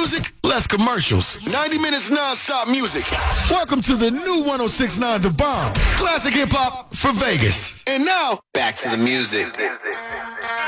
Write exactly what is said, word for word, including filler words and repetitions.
music, less commercials. ninety minutes non-stop music. Welcome to the new one oh six point nine The Bomb. Classic hip-hop for Vegas. And now, back to the music.